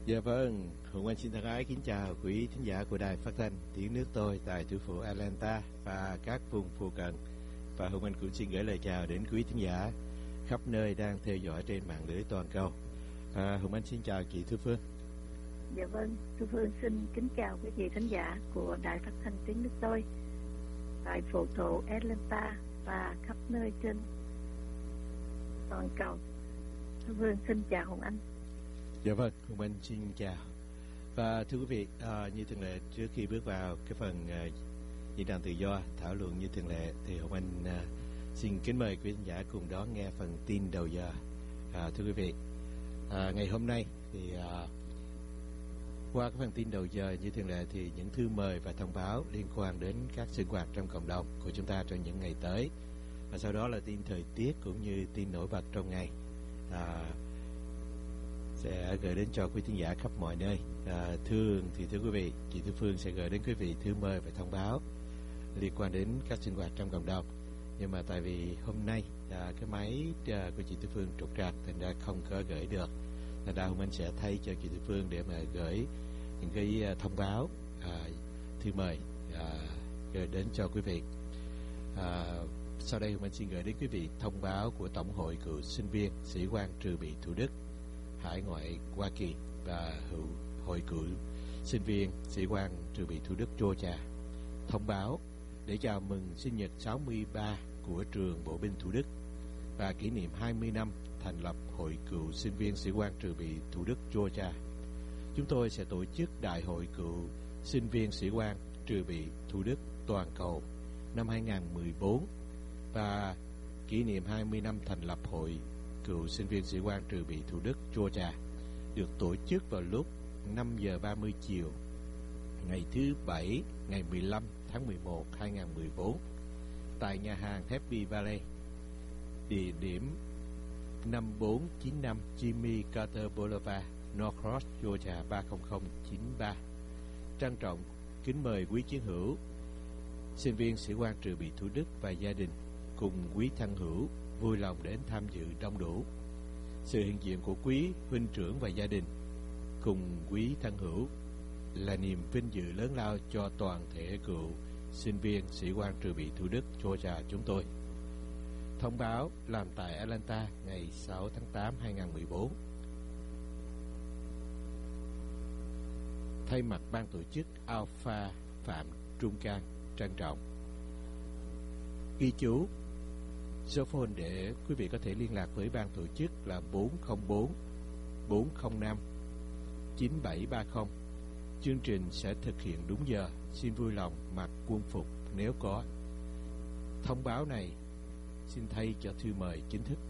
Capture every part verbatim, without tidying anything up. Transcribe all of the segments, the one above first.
Dạ vâng, Hùng Anh xin thân ái kính chào quý thính giả của đài phát thanh Tiếng Nước Tôi tại thủ phủ Atlanta và các vùng phụ cận. Và Hùng Anh cũng xin gửi lời chào đến quý thính giả khắp nơi đang theo dõi trên mạng lưới toàn cầu. À, Hùng Anh xin chào chị Thu Phương. Dạ vâng, Thu Phương xin kính chào quý vị thính giả của đài phát thanh Tiếng Nước Tôi tại phủ thủ Atlanta và khắp nơi trên toàn cầu. Thu Phương xin chào Hùng Anh. Dạ vâng, Hùng Anh xin chào. Và thưa quý vị, à, như thường lệ trước khi bước vào cái phần uh, diễn đàn tự do thảo luận như thường lệ thì Hùng Anh uh, xin kính mời quý khán giả cùng đón nghe phần tin đầu giờ. À, thưa quý vị, à, ngày hôm nay thì uh, qua cái phần tin đầu giờ như thường lệ thì những thư mời và thông báo liên quan đến các sinh hoạt trong cộng đồng của chúng ta trong những ngày tới, và sau đó là tin thời tiết cũng như tin nổi bật trong ngày à, sẽ gửi đến cho quý thính giả khắp mọi nơi. À, thường thì thưa quý vị, chị Thu Phương sẽ gửi đến quý vị thư mời và thông báo liên quan đến các sinh hoạt trong cộng đồng. Nhưng mà tại vì hôm nay à, cái máy à, của chị Thu Phương trục trặc thành ra không có gửi được, thành ra hôm anh sẽ thay cho chị Thu Phương để mà gửi những cái à, thông báo à, thư mời à, gửi đến cho quý vị. À, sau đây hôm anh xin gửi đến quý vị thông báo của Tổng hội cựu sinh viên sĩ quan trừ bị Thủ Đức Hải ngoại Hoa Kỳ và hữu hội cựu sinh viên sĩ quan trừ bị Thủ Đức Georgia thông báo để chào mừng sinh nhật sáu mươi ba của trường Bộ binh Thủ Đức và kỷ niệm hai mươi năm thành lập hội cựu sinh viên sĩ quan trừ bị Thủ Đức Georgia. Chúng tôi sẽ tổ chức Đại hội cựu sinh viên sĩ quan trừ bị Thủ Đức toàn cầu năm hai không một bốn và kỷ niệm hai mươi năm thành lập hội cựu sinh viên sĩ quan trừ bị Thủ Đức Georgia được tổ chức vào lúc năm giờ ba mươi chiều ngày thứ Bảy, ngày mười lăm tháng mười một năm hai không một bốn tại nhà hàng Happy Valley, địa điểm năm bốn chín năm Jimmy Carter Boulevard, Norcross, Georgia ba không không chín ba. Trân trọng kính mời quý chiến hữu sinh viên sĩ quan trừ bị Thủ Đức và gia đình cùng quý thân hữu vui lòng đến tham dự đông đủ. Sự hiện diện của quý huynh trưởng và gia đình cùng quý thân hữu là niềm vinh dự lớn lao cho toàn thể cựu sinh viên sĩ quan trừ bị Thủ Đức Georgia chúng tôi. Thông báo làm tại Atlanta ngày sáu tháng tám năm hai không một bốn. Thay mặt ban tổ chức, Alpha Phạm Trung Can trân trọng ghi chú số phone để quý vị có thể liên lạc với ban tổ chức là bốn không bốn bốn không năm chín bảy ba không. Chương trình sẽ thực hiện đúng giờ. Xin vui lòng mặc quân phục nếu có. Thông báo này xin thay cho thư mời chính thức.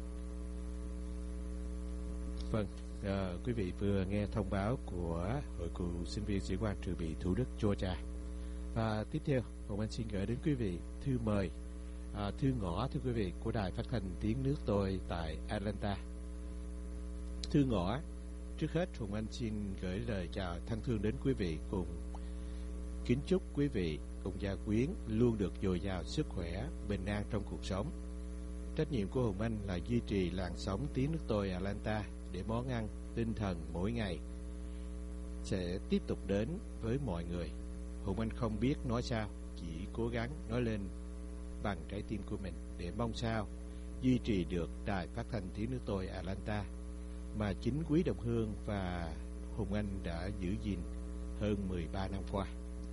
Vâng, à, quý vị vừa nghe thông báo của hội cựu sinh viên sĩ quan trừ bị Thủ Đức Georgia. Và tiếp theo, Hồng Anh xin gửi đến quý vị thư mời, à, thư ngõ thưa quý vị của đài phát thanh Tiếng Nước Tôi tại Atlanta. Thư ngõ, trước hết Hồng Anh xin gửi lời chào thân thương đến quý vị, cùng kính chúc quý vị cùng gia quyến luôn được dồi dào sức khỏe, bình an trong cuộc sống. Trách nhiệm của Hồng Anh là duy trì làn sóng Tiếng Nước Tôi Atlanta để món ăn tinh thần mỗi ngày sẽ tiếp tục đến với mọi người. Hồng Anh không biết nói sao, chỉ cố gắng nói lên bằng trái tim của mình để mong sao duy trì được đài phát thanh Tiếng Nước Tôi Atlanta mà chính quý đồng hương và Hồng Anh đã giữ gìn hơn mười ba năm qua.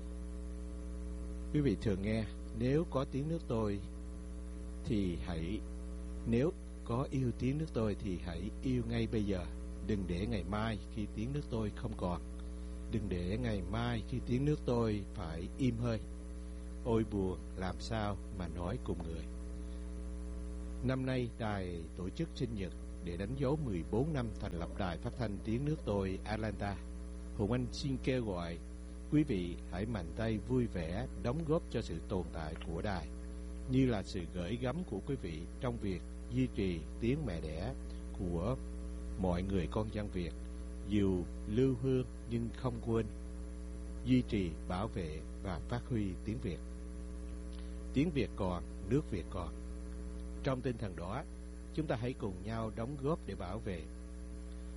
Quý vị thường nghe, nếu có tiếng nước tôi thì hãy nếu có yêu tiếng nước tôi thì hãy yêu ngay bây giờ, đừng để ngày mai khi tiếng nước tôi không còn, đừng để ngày mai khi tiếng nước tôi phải im hơi. Ôi buồn làm sao mà nói cùng người. Năm nay đài tổ chức sinh nhật để đánh dấu mười bốn năm thành lập đài phát thanh Tiếng Nước Tôi Atlanta. Hùng Anh xin kêu gọi quý vị hãy mạnh tay vui vẻ đóng góp cho sự tồn tại của đài, như là sự gửi gắm của quý vị trong việc duy trì tiếng mẹ đẻ của mọi người con dân Việt, dù lưu hương nhưng không quên duy trì, bảo vệ và phát huy tiếng Việt. Tiếng Việt còn, nước Việt còn. Trong tinh thần đó, chúng ta hãy cùng nhau đóng góp để bảo vệ.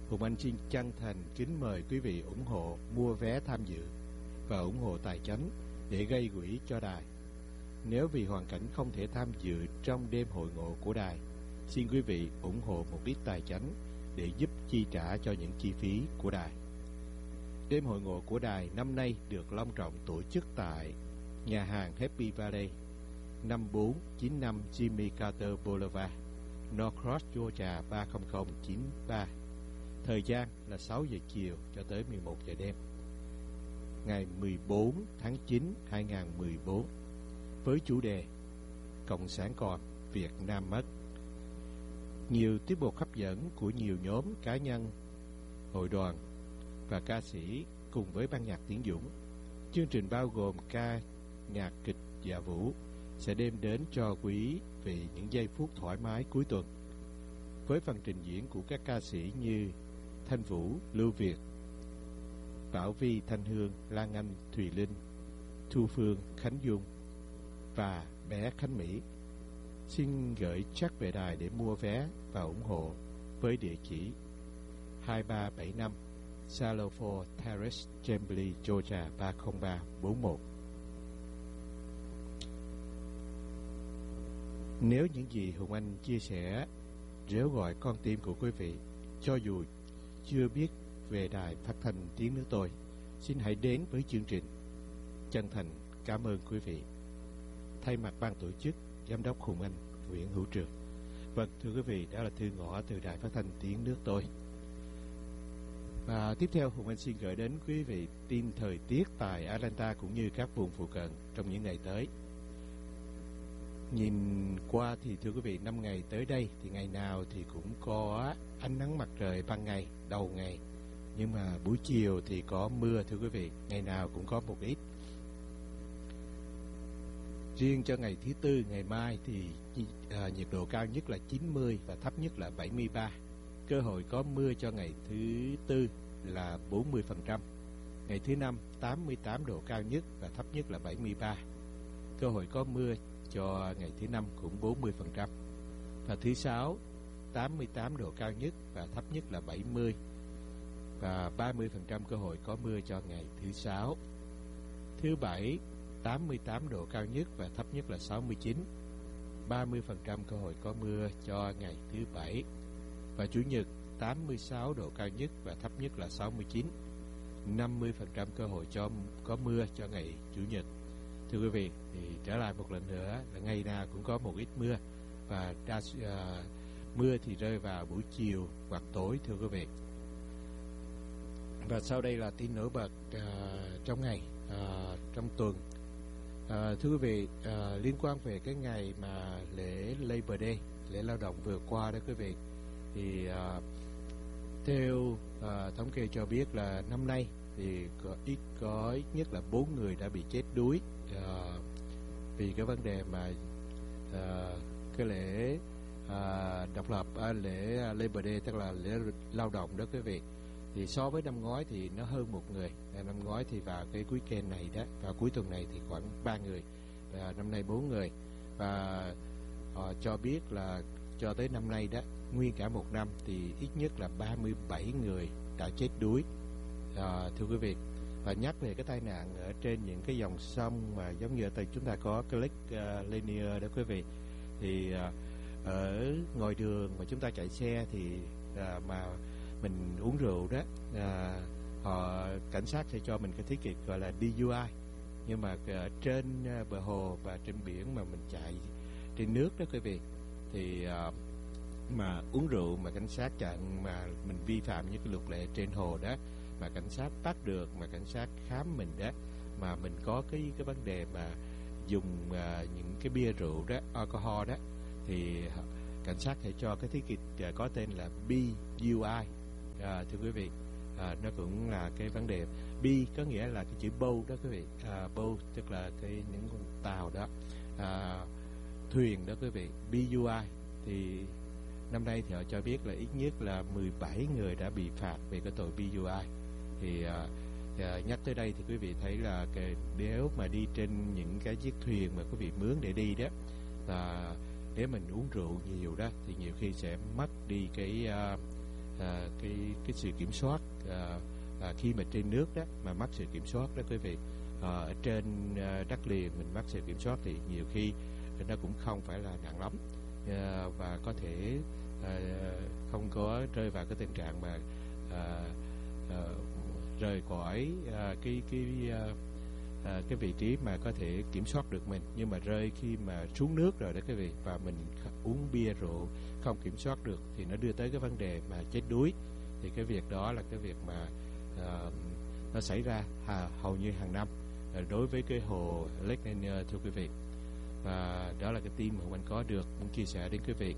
Hùng Anh xin chân thành kính mời quý vị ủng hộ mua vé tham dự và ủng hộ tài chánh để gây quỹ cho đài. Nếu vì hoàn cảnh không thể tham dự trong đêm hội ngộ của đài, xin quý vị ủng hộ một ít tài chánh để giúp chi trả cho những chi phí của đài. Đêm hội ngộ của đài năm nay được long trọng tổ chức tại nhà hàng Happy Valley, năm bốn chín năm Jimmy Carter Boulevard, Norcross, Georgia ba không không chín ba. Thời gian là sáu giờ chiều cho tới mười một giờ đêm, ngày mười bốn tháng chín năm hai nghìn không trăm mười bốn, với chủ đề Cộng sản còn, Việt Nam mất. Nhiều tiết mục hấp dẫn của nhiều nhóm cá nhân, hội đoàn và ca sĩ cùng với ban nhạc Tiến Dũng. Chương trình bao gồm ca nhạc kịch dạ vũ sẽ đem đến cho quý vị những giây phút thoải mái cuối tuần, với phần trình diễn của các ca sĩ như Thanh Vũ, Lưu Việt, Bảo Vi, Thanh Hương, Lan Anh, Thùy Linh, Thu Phương, Khánh Dung và bé Khánh Mỹ. Xin gửi check về đài để mua vé và ủng hộ với địa chỉ hai ba bảy năm Saloford Terrace, Chambly, Georgia ba không ba bốn một. Nếu những gì Hùng Anh chia sẻ réo gọi con tim của quý vị, cho dù chưa biết về đài phát thanh Tiếng Nước Tôi, xin hãy đến với chương trình. Chân thành cảm ơn quý vị. Thay mặt ban tổ chức, Giám đốc Hùng Anh, Nguyễn Hữu Trường. Vâng, thưa quý vị, đó là thư ngõ từ đài phát thanh Tiếng Nước Tôi. Và tiếp theo, Hùng Anh xin gửi đến quý vị tin thời tiết tại Atlanta cũng như các vùng phụ cận trong những ngày tới. Nhìn qua thì thưa quý vị, năm ngày tới đây thì ngày nào thì cũng có ánh nắng mặt trời ban ngày, đầu ngày. Nhưng mà buổi chiều thì có mưa thưa quý vị, ngày nào cũng có một ít. Riêng cho ngày thứ Tư, ngày mai thì à, nhiệt độ cao nhất là chín mươi và thấp nhất là bảy mươi ba. Cơ hội có mưa cho ngày thứ Tư là bốn mươi phần trăm. Ngày thứ Năm tám mươi tám độ cao nhất và thấp nhất là bảy mươi ba. Cơ hội có mưa cho ngày thứ Năm cũng bốn mươi phần trăm. Và thứ Sáu tám mươi tám độ cao nhất và thấp nhất là bảy mươi. Và ba mươi phần trăm cơ hội có mưa cho ngày thứ Sáu. Thứ Bảy tám mươi tám độ cao nhất và thấp nhất là sáu mươi chín. ba mươi phần trăm cơ hội có mưa cho ngày thứ Bảy. Và Chủ nhật tám mươi sáu độ cao nhất và thấp nhất là sáu mươi chín. năm mươi phần trăm cơ hội cho có mưa cho ngày Chủ nhật. Thưa quý vị, thì trở lại một lần nữa là ngày nào cũng có một ít mưa. Và đa, uh, mưa thì rơi vào buổi chiều hoặc tối thưa quý vị. Và sau đây là tin nổi bật uh, trong ngày, uh, trong tuần. Uh, thưa quý vị, uh, liên quan về cái ngày mà lễ Labor Day, lễ lao động vừa qua đó quý vị, thì uh, theo uh, thống kê cho biết là năm nay thì có ít có ít nhất là bốn người đã bị chết đuối uh, vì cái vấn đề mà uh, cái lễ uh, độc lập, uh, lễ Labor Day, tức là lễ lao động đó quý vị. Thì so với năm ngoái thì nó hơn một người. Năm ngoái thì vào cái weekend này đó, vào cuối tuần này thì khoảng ba người, và năm nay bốn người. Và họ cho biết là cho tới năm nay đó, nguyên cả một năm thì ít nhất là ba mươi bảy người đã chết đuối, à, thưa quý vị. Và nhắc về cái tai nạn ở trên những cái dòng sông mà giống như ở đây chúng ta có cái Lake uh, Lanier đó quý vị, thì uh, ở ngoài đường mà chúng ta chạy xe thì uh, mà mình uống rượu đó, à, họ cảnh sát sẽ cho mình cái thiết kịch gọi là đê u i. Nhưng mà ở trên bờ hồ và trên biển mà mình chạy trên nước đó quý vị, thì à, mà uống rượu mà cảnh sát chặn, mà mình vi phạm những cái luật lệ trên hồ đó, mà cảnh sát bắt được, mà cảnh sát khám mình đó, mà mình có cái cái vấn đề mà dùng à, những cái bia rượu đó, alcohol đó, thì cảnh sát sẽ cho cái thiết kịch à, có tên là bê u i. À, thưa quý vị, à, nó cũng là cái vấn đề. B có nghĩa là cái chữ boat đó quý vị, à, boat tức là cái những con tàu đó, à, thuyền đó quý vị, bê u i. Thì năm nay thì họ cho biết là ít nhất là mười bảy người đã bị phạt về cái tội bê u i. Thì à, à, nhắc tới đây thì quý vị thấy là cái, nếu mà đi trên những cái chiếc thuyền mà quý vị mướn để đi đó, là nếu mình uống rượu nhiều đó thì nhiều khi sẽ mất đi cái uh, à, cái cái sự kiểm soát à, à, khi mà trên nước đó mà mất sự kiểm soát đó quý vị. À, ở trên à, đất liền mình mất sự kiểm soát thì nhiều khi nó cũng không phải là nặng lắm, à, và có thể à, không có rơi vào cái tình trạng mà à, à, rời khỏi à, cái cái à, à, cái vị trí mà có thể kiểm soát được mình, nhưng mà rơi khi mà xuống nước rồi đó quý vị, và mình uống bia rượu không kiểm soát được thì nó đưa tới cái vấn đề mà chết đuối. Thì cái việc đó là cái việc mà à, nó xảy ra à, hầu như hàng năm à, đối với cái hồ Lake Lanier thưa quý vị. Và đó là cái tin mà anh có được muốn chia sẻ đến quý vị.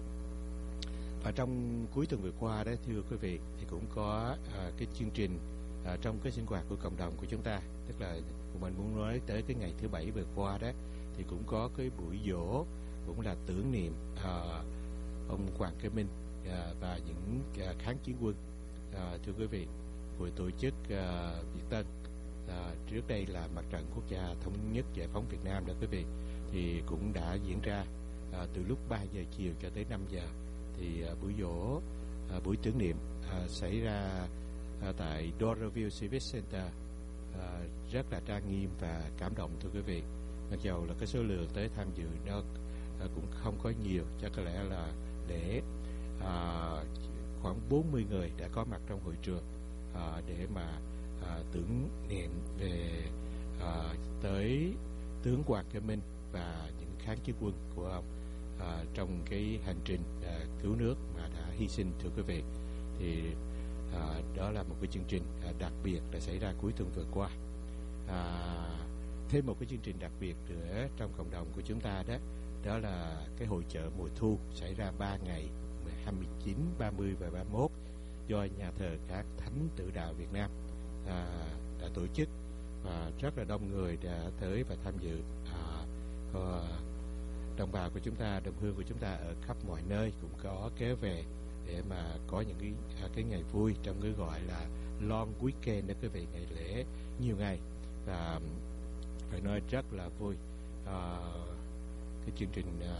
Và trong cuối tuần vừa qua đó thưa quý vị, thì cũng có à, cái chương trình à, trong cái sinh hoạt của cộng đồng của chúng ta, tức là mình muốn nói tới cái ngày thứ bảy vừa qua đó, thì cũng có cái buổi giỗ, cũng là tưởng niệm à, ông Hoàng Cơ Minh à, và những à, kháng chiến quân. À, thưa quý vị, buổi tổ chức à, Việt Tân, à, trước đây là Mặt trận Quốc gia Thống nhất Giải phóng Việt Nam đó quý vị, thì cũng đã diễn ra à, từ lúc ba giờ chiều cho tới năm giờ. Thì à, buổi giỗ, à, buổi tưởng niệm à, xảy ra à, tại Doraville Civic Center, à, rất là trang nghiêm và cảm động thưa quý vị. Mặc dầu là cái số lượng tới tham dự nó à, cũng không có nhiều, chắc có lẽ là để à, khoảng bốn mươi người đã có mặt trong hội trường à, để mà à, tưởng niệm về à, tới tướng Hoàng Cơ Minh và những kháng chiến quân của ông à, trong cái hành trình à, cứu nước mà đã hy sinh thưa quý vị. Thì à, đó là một cái chương trình à, đặc biệt đã xảy ra cuối tuần vừa qua. À, thêm một cái chương trình đặc biệt nữa trong cộng đồng của chúng ta đó, đó là cái hội chợ mùa thu xảy ra ba ngày, hai mươi chín, ba mươi và ba mươi mốt, do nhà thờ các Thánh Tử Đạo Việt Nam à, đã tổ chức, và rất là đông người đã tới và tham dự. À, đồng bào của chúng ta, đồng hương của chúng ta ở khắp mọi nơi cũng có kéo về để mà có những cái cái ngày vui trong cái gọi là long weekend đó quý vị, ngày lễ nhiều ngày, và phải nói rất là vui. À, cái chương trình à,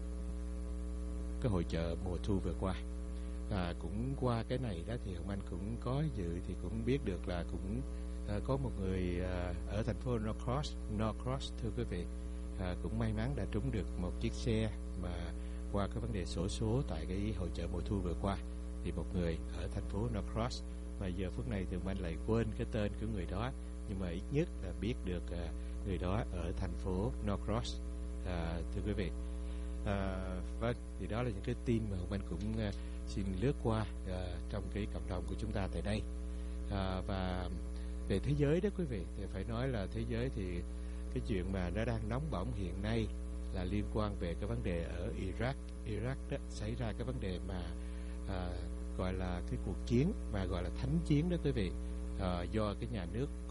cái hội chợ mùa thu vừa qua, và cũng qua cái này đó thì ông anh cũng có dự, thì cũng biết được là cũng à, có một người à, ở thành phố Norcross, Norcross thưa quý vị, à, cũng may mắn đã trúng được một chiếc xe mà qua cái vấn đề xổ số tại cái hội chợ mùa thu vừa qua. Thì một người ở thành phố Norcross, mà giờ phút này thì ông anh lại quên cái tên của người đó, nhưng mà ít nhất là biết được à, người đó ở thành phố Norcross, à, thưa quý vị. À, vâng, thì đó là những cái tin mà ông anh cũng uh, xin lướt qua uh, trong cái cộng đồng của chúng ta tại đây. À, và về thế giới đó quý vị, thì phải nói là thế giới thì cái chuyện mà nó đang nóng bỏng hiện nay là liên quan về cái vấn đề ở Iraq. Iraq đó xảy ra cái vấn đề mà à, gọi là cái cuộc chiến mà gọi là thánh chiến đó quý vị, à, do cái nhà nước